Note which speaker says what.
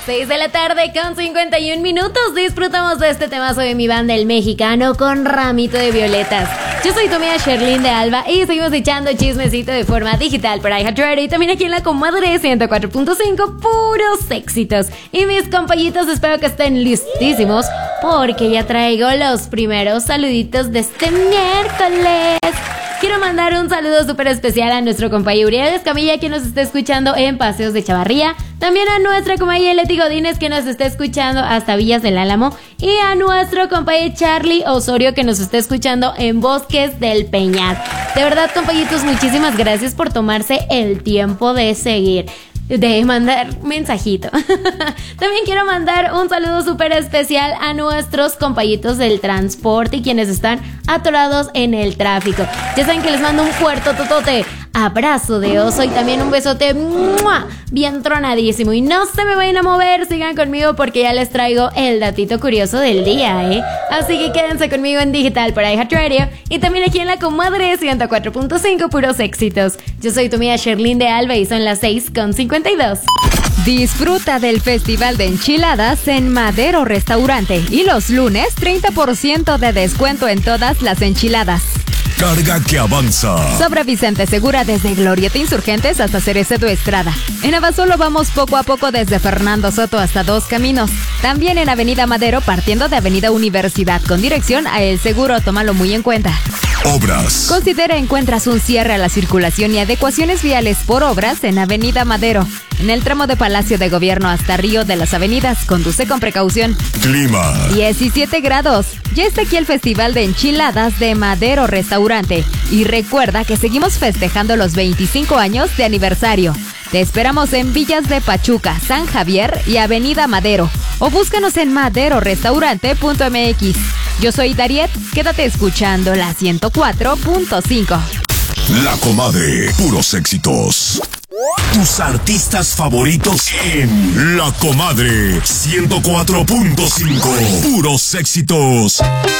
Speaker 1: 6 de la tarde con 51 minutos. Disfrutamos de este temazo de mi banda El Mexicano con Ramito de Violetas. Yo soy tu amiga Sherlyn de Alba y seguimos echando chismecito de forma digital por iHeartRadio y también aquí en la Comadre 104.5, puros éxitos. Y mis compañitos, espero que estén listísimos porque ya traigo los primeros saluditos de este miércoles. Quiero mandar un saludo súper especial a nuestro compañero Uriel Escamilla, que nos está escuchando en Paseos de Chavarría. También a nuestra compañera Leti Godínez, que nos está escuchando hasta Villas del Álamo. Y a nuestro compañero Charlie Osorio, que nos está escuchando en Bosques del Peñar. De verdad, compañitos, muchísimas gracias por tomarse el tiempo de seguir, de mandar mensajito. También quiero mandar un saludo súper especial a nuestros compañitos del transporte y quienes están atorados en el tráfico. Ya saben que les mando un fuerte totote abrazo de oso y también un besote ¡mua!, bien tronadísimo. Y no se me vayan a mover, sigan conmigo porque ya les traigo el datito curioso del día, ¿eh? Así que quédense conmigo en digital por iHeartRadio y también aquí en la Comadre 104.5, puros éxitos. Yo soy tu amiga Sherlyn de Alba y son las 6:52.
Speaker 2: Disfruta del Festival de Enchiladas en Madero Restaurante y los lunes 30% de descuento en todas las enchiladas.
Speaker 3: Carga que avanza.
Speaker 2: Sobre Vicente Segura desde Glorieta Insurgentes hasta Cerezo Estrada. En Abasolo vamos poco a poco desde Fernando Soto hasta Dos Caminos. También en Avenida Madero partiendo de Avenida Universidad con dirección a El Seguro, tómalo muy en cuenta.
Speaker 3: Obras.
Speaker 2: Considera encuentras un cierre a la circulación y adecuaciones viales por obras en Avenida Madero. En el tramo de Palacio de Gobierno hasta Río de las Avenidas, conduce con precaución.
Speaker 3: Clima.
Speaker 2: 17 grados. Ya está aquí el Festival de Enchiladas de Madero Restaurante. Y recuerda que seguimos festejando los 25 años de aniversario. Te esperamos en Villas de Pachuca, San Javier y Avenida Madero. O búscanos en maderorestaurante.mx. Yo soy Dariet, quédate escuchando la 104.5.
Speaker 3: La Comadre, puros éxitos. Tus artistas favoritos en La Comadre 104.5, puros éxitos.